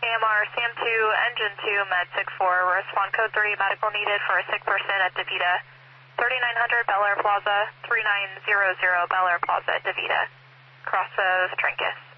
AMR SAM2, Engine 2, Med 64, respond code 3, medical needed for a sick person at DeVita. 3900 Bel Air Plaza, 3900 Bel Air Plaza, DeVita. Cross of Trincus.